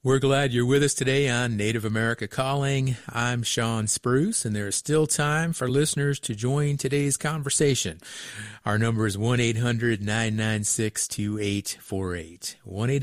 We're glad you're with us today on Native America Calling. I'm Sean Spruce, and there is still time for listeners to join today's conversation. Our number is 1-800-996-2848.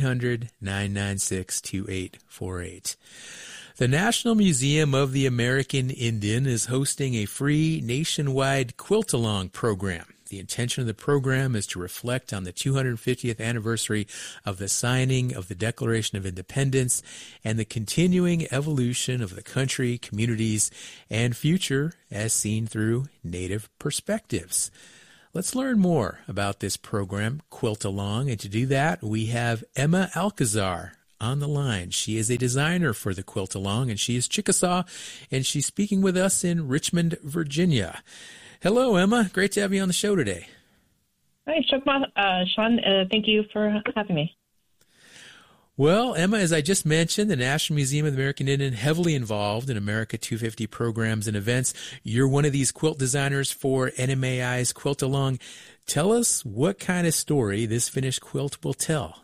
1-800-996-2848. The National Museum of the American Indian is hosting a free nationwide quilt-along program. The intention of the program is to reflect on the 250th anniversary of the signing of the Declaration of Independence and the continuing evolution of the country, communities, and future as seen through Native perspectives. Let's learn more about this program, Quilt Along, and to do that, we have Emma Alcazar on the line. She is a designer for the Quilt Along, and she is Chickasaw, and she's speaking with us in Richmond, Virginia. Hello, Emma. Great to have you on the show today. Hi, Sean. Thank you for having me. Well, Emma, as I just mentioned, the National Museum of the American Indian heavily involved in America 250 programs and events. You're one of these quilt designers for NMAI's Quilt Along. Tell us what kind of story this finished quilt will tell.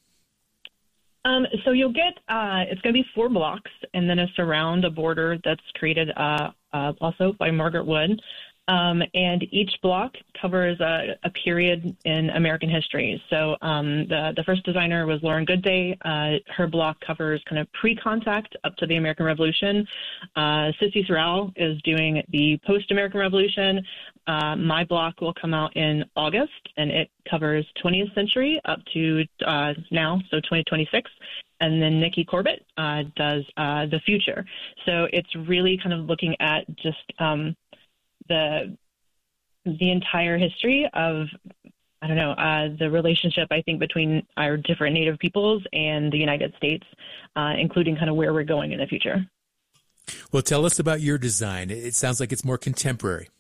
So you'll get, it's going to be 4 blocks and then a surround, a border that's created also by Margaret Wood. And each block covers a period in American history. So the first designer was Lauren Goodday. Her block covers kind of pre-contact up to the American Revolution. Sissy Sorrell is doing the post-American Revolution. My block will come out in August, and it covers 20th century up to now, so 2026. And then Nikki Corbett does the future. So it's really kind of looking at just the entire history of, the relationship, I think, between our different Native peoples and the United States, including kind of where we're going in the future. Well, tell us about your design. It sounds like it's more contemporary.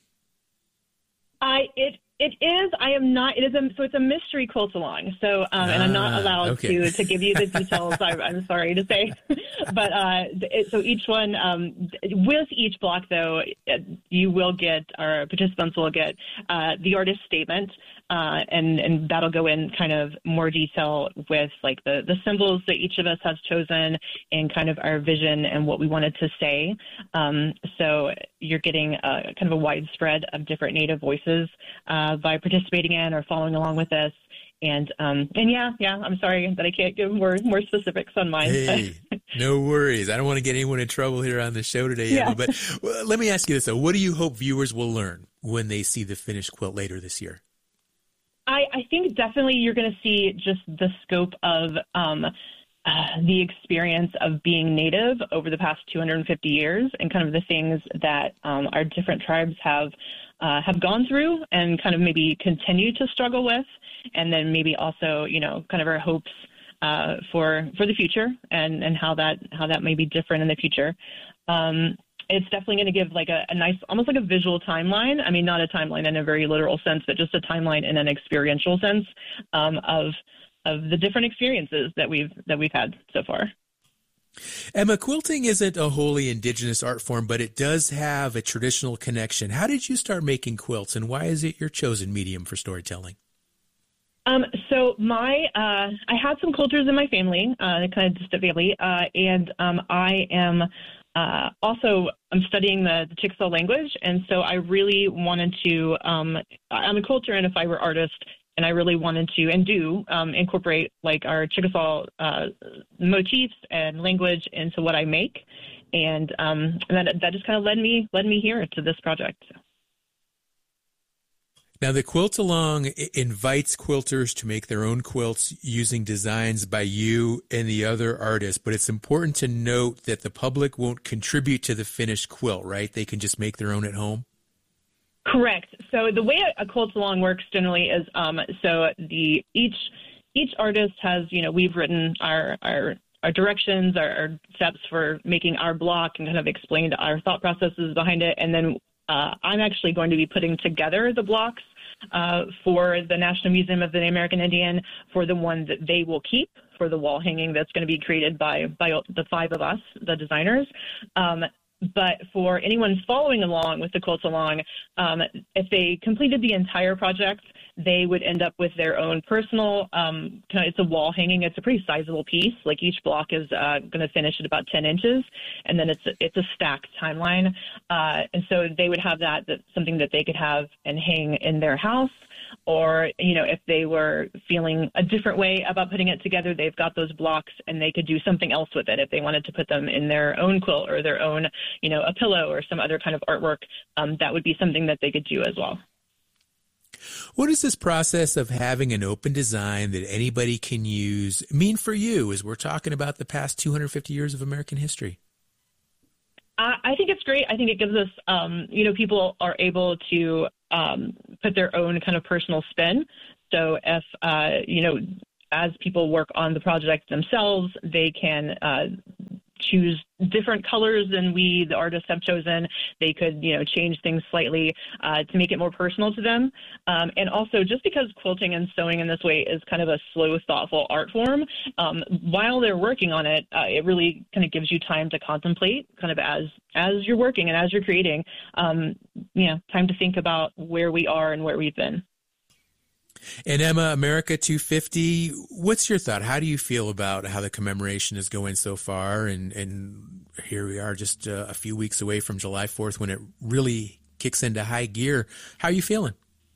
It is. I am not. It is. So it's a mystery quilt along. So and I'm not allowed to give you the details. I'm sorry to say, but so each one with each block, though, you will get, our participants will get the artist statement, and that'll go in kind of more detail with like the symbols that each of us has chosen and kind of our vision and what we wanted to say. So you're getting kind of a widespread of different Native voices by participating in or following along with this. And yeah, I'm sorry that I can't give more specifics on mine. Hey, no worries. I don't want to get anyone in trouble here on the show today, Emma, but let me ask you this, though. What do you hope viewers will learn when they see the finished quilt later this year? I think definitely you're going to see just the scope of the experience of being Native over the past 250 years and kind of the things that our different tribes have gone through and kind of maybe continue to struggle with, and then maybe also, kind of our hopes for the future and how that may be different in the future. It's definitely going to give like a nice, almost like a visual timeline. I mean, not a timeline in a very literal sense, but just a timeline in an experiential sense of the different experiences that we've had so far. Emma, quilting isn't a wholly indigenous art form, but it does have a traditional connection. How did you start making quilts, and why is it your chosen medium for storytelling? So I had some quilters in my family, kind of distant family, and I am I'm studying the Chickasaw language, and so I really wanted to. I'm a quilter and a fiber artist. And I really wanted to and do incorporate like our Chickasaw motifs and language into what I make, and that just kind of led me here to this project. Now, the Quilt Along invites quilters to make their own quilts using designs by you and the other artists, but it's important to note that the public won't contribute to the finished quilt, right? They can just make their own at home. Correct. So the way a quilt along works generally is each artist has, we've written our directions, our steps for making our block and kind of explained our thought processes behind it. And then I'm actually going to be putting together the blocks for the National Museum of the American Indian for the one that they will keep for the wall hanging that's going to be created by the 5 of us, the designers. But for anyone following along with the Quilt Along, if they completed the entire project, they would end up with their own personal, it's a wall hanging. It's a pretty sizable piece. Like each block is going to finish at about 10 inches, and then it's a stacked timeline. And so they would have that's something that they could have and hang in their house. Or, if they were feeling a different way about putting it together, they've got those blocks and they could do something else with it. If they wanted to put them in their own quilt or their own, a pillow or some other kind of artwork, that would be something that they could do as well. What does this process of having an open design that anybody can use mean for you as we're talking about the past 250 years of American history? I think it's great. I think it gives us, people are able to put their own kind of personal spin. So if, as people work on the project themselves, they can choose different colors than we, the artists, have chosen. They could, change things slightly to make it more personal to them. And also, just because quilting and sewing in this way is kind of a slow, thoughtful art form, while they're working on it, it really kind of gives you time to contemplate, kind of as you're working and as you're creating, time to think about where we are and where we've been. And Emma, America 250, what's your thought? How do you feel about how the commemoration is going so far? And here we are just a few weeks away from July 4th when it really kicks into high gear. How are you feeling?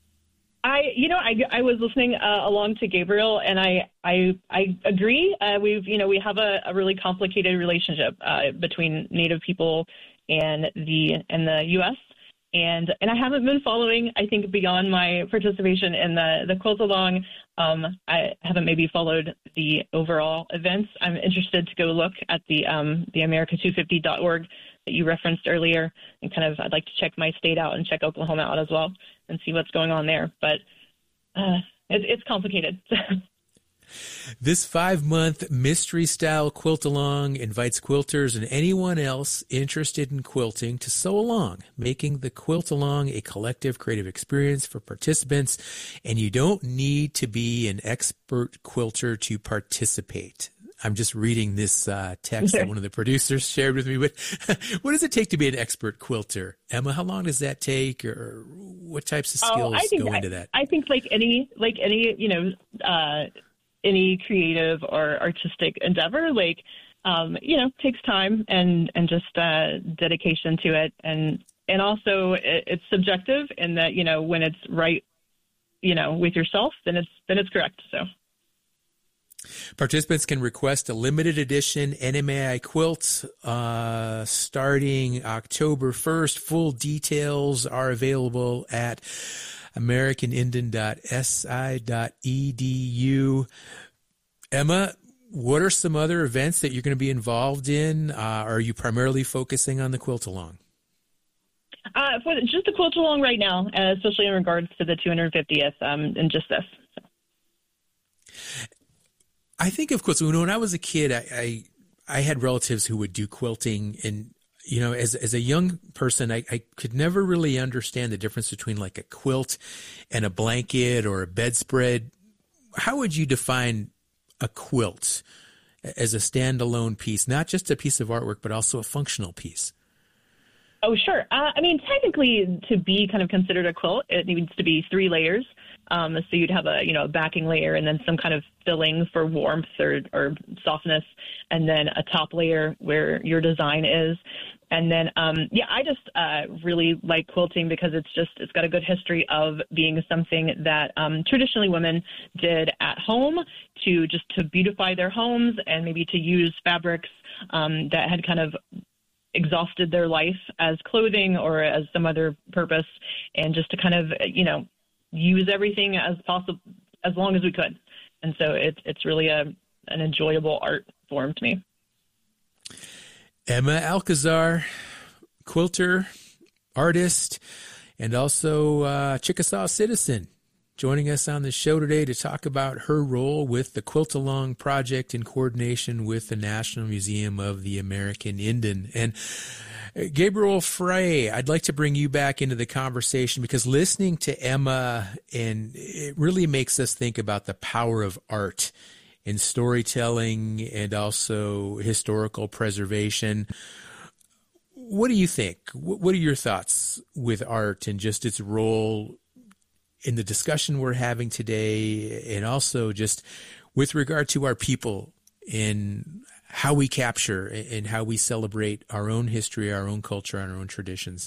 I was listening along to Gabriel, and I agree. We have a really complicated relationship between Native people and the U.S., And I haven't been following, I think, beyond my participation in the quilt-along. I haven't maybe followed the overall events. I'm interested to go look at the America250.org that you referenced earlier, and I'd like to check my state out and check Oklahoma out as well and see what's going on there. But it's complicated. This 5-month mystery-style quilt-along invites quilters and anyone else interested in quilting to sew along, making the quilt-along a collective creative experience for participants, and you don't need to be an expert quilter to participate. I'm just reading this text that one of the producers shared with me, but what does it take to be an expert quilter? Emma, how long does that take, or what types of skills go into that? I think like any any creative or artistic endeavor, takes time and just dedication to it. And also it's subjective in that, when it's right, with yourself, then it's correct. So participants can request a limited edition NMAI quilt starting October 1st. Full details are available at americanindian.si.edu. Emma, what are some other events that you're going to be involved in? Are you primarily focusing on the quilt-along? For just the quilt-along right now, especially in regards to the 250th, and just this. So. I think of quilts. When I was a kid, I had relatives who would do quilting, and as a young person, I could never really understand the difference between like a quilt and a blanket or a bedspread. How would you define a quilt as a standalone piece, not just a piece of artwork, but also a functional piece? Oh, sure. Technically, to be kind of considered a quilt, it needs to be 3 layers. So you'd have a backing layer and then some kind of filling for warmth or softness, and then a top layer where your design is. And then, I just really like quilting because it's got a good history of being something that traditionally women did at home to beautify their homes and maybe to use fabrics that had kind of exhausted their life as clothing or as some other purpose, and just to kind of, use everything as possible as long as we could. And so it's really an enjoyable art form to me. Emma Alcazar, quilter, artist, and also Chickasaw citizen, joining us on the show today to talk about her role with the Quilt-Along Project in coordination with the National Museum of the American Indian. And Gabriel Frey, I'd like to bring you back into the conversation because listening to Emma, and it really makes us think about the power of art in storytelling and also historical preservation. What do you think? What are your thoughts with art and just its role in the discussion we're having today, and also just with regard to our people and how we capture and how we celebrate our own history, our own culture, and our own traditions?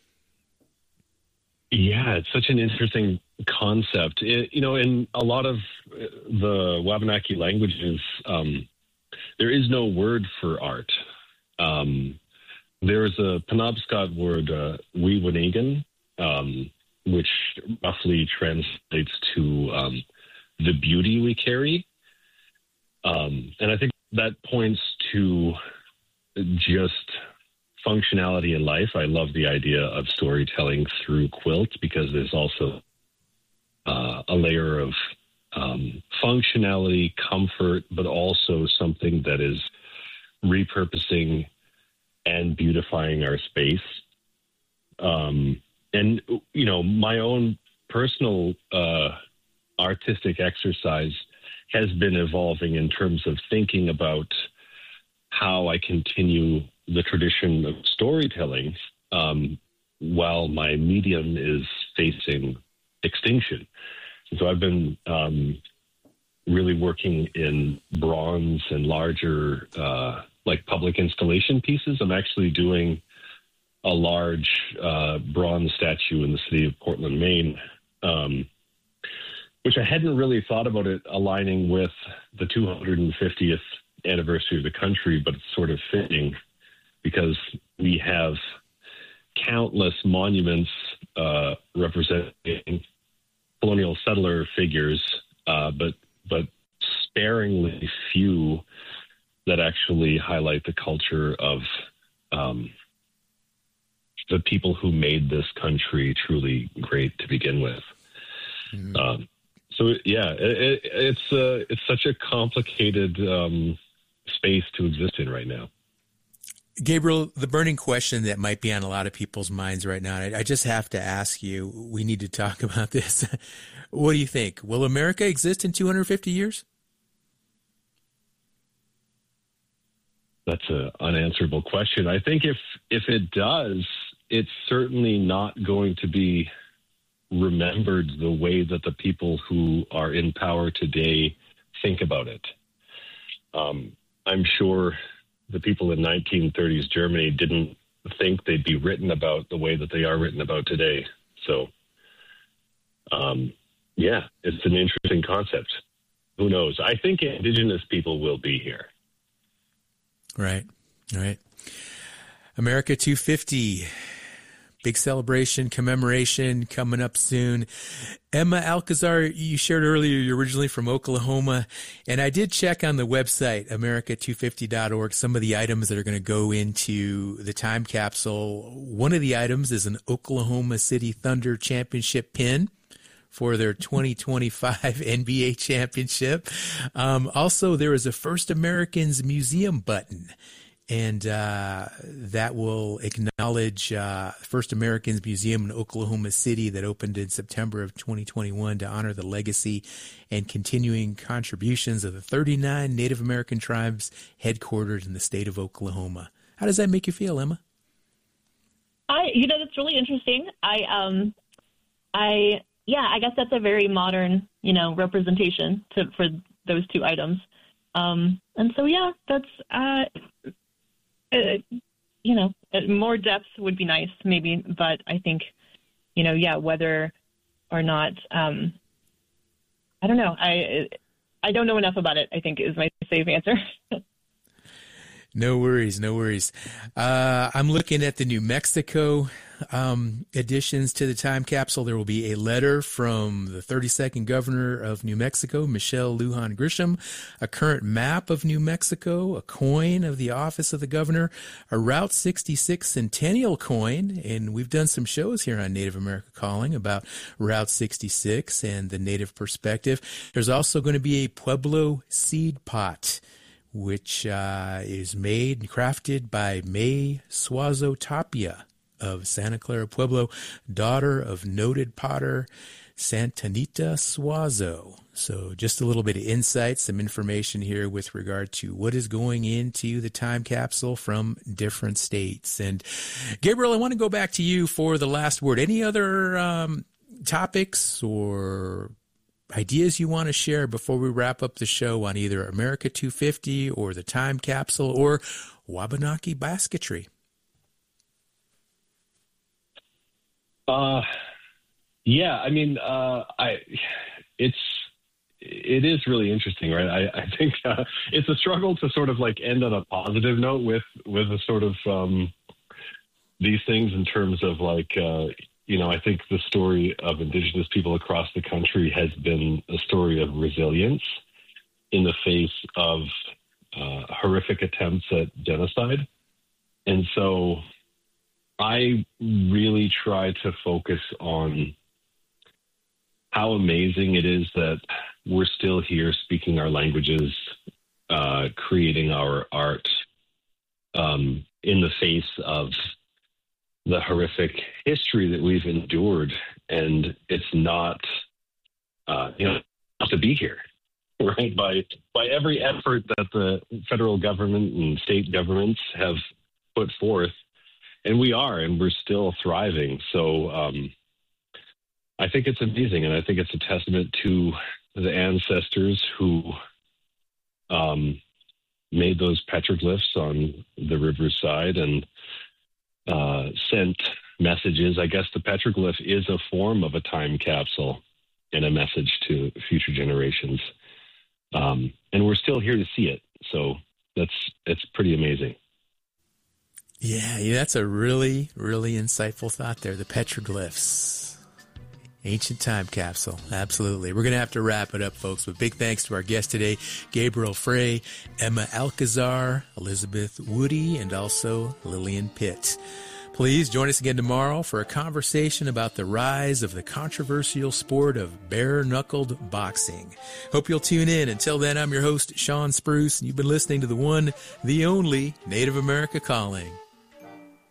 Yeah, it's such an interesting concept. In a lot of the Wabanaki languages, there is no word for art. There is a Penobscot word, Wiwanigan, which roughly translates to the beauty we carry. And I think that points to just functionality in life. I love the idea of storytelling through quilt because there's also a layer of functionality, comfort, but also something that is repurposing and beautifying our space. And, my own personal artistic exercise has been evolving in terms of thinking about how I continue the tradition of storytelling while my medium is facing extinction. And so I've been really working in bronze and larger public installation pieces. I'm actually doing a large bronze statue in the city of Portland, Maine, which I hadn't really thought about it aligning with the 250th anniversary of the country, but it's sort of fitting because we have countless monuments representing colonial settler figures, but sparingly few that actually highlight the culture of the people who made this country truly great to begin with. Mm-hmm. It's such a complicated space to exist in right now. Gabriel, the burning question that might be on a lot of people's minds right now, I just have to ask you, we need to talk about this. What do you think? Will America exist in 250 years? That's an unanswerable question. I think if it does, it's certainly not going to be remembered the way that the people who are in power today think about it. I'm sure the people in 1930s Germany didn't think they'd be written about the way that they are written about today. So, it's an interesting concept. Who knows? I think Indigenous people will be here. Right. America 250. Big celebration, commemoration coming up soon. Emma Alcazar, you shared earlier you're originally from Oklahoma, and I did check on the website, america250.org, some of the items that are going to go into the time capsule. One of the items is an Oklahoma City Thunder championship pin for their 2025 NBA championship. Also, there is a First Americans Museum button. And that will acknowledge First Americans Museum in Oklahoma City that opened in September of 2021 to honor the legacy and continuing contributions of the 39 Native American tribes headquartered in the state of Oklahoma. How does that make you feel, Emma? That's really interesting. I guess that's a very modern, representation for those two items. More depth would be nice, maybe, but I think, whether or not, I don't know. I don't know enough about it, I think, is my safe answer. No worries. I'm looking at the New Mexico additions to the time capsule. There will be a letter from the 32nd governor of New Mexico, Michelle Lujan Grisham, a current map of New Mexico, a coin of the office of the governor, a Route 66 centennial coin, and we've done some shows here on Native America Calling about Route 66 and the Native perspective. There's also going to be a Pueblo seed pot, which is made and crafted by May Suazo Tapia of Santa Clara Pueblo, daughter of noted potter Santanita Suazo. So just a little bit of insight, some information here with regard to what is going into the time capsule from different states. And Gabriel, I want to go back to you for the last word. Any other topics or ideas you want to share before we wrap up the show on either America 250 or the time capsule or Wabanaki basketry? Yeah, I mean, it is really interesting, right? I think it's a struggle to sort of like end on a positive note with a sort of these things in terms of like, I think the story of Indigenous people across the country has been a story of resilience in the face of horrific attempts at genocide. And so I really try to focus on how amazing it is that we're still here speaking our languages, creating our art in the face of the horrific history that we've endured. And it's not, to be here, right? By every effort that the federal government and state governments have put forth, and we're still thriving. So I think it's amazing, and I think it's a testament to the ancestors who made those petroglyphs on the riverside and sent messages. I guess the petroglyph is a form of a time capsule and a message to future generations. And we're still here to see it. So it's pretty amazing. Yeah, that's a really, really insightful thought there. The petroglyphs. Ancient time capsule. Absolutely. We're going to have to wrap it up, folks. But big thanks to our guest today, Gabriel Frey, Emma Alcazar, Elizabeth Woody, and also Lillian Pitt. Please join us again tomorrow for a conversation about the rise of the controversial sport of bare-knuckled boxing. Hope you'll tune in. Until then, I'm your host, Sean Spruce, and you've been listening to the one, the only Native America Calling.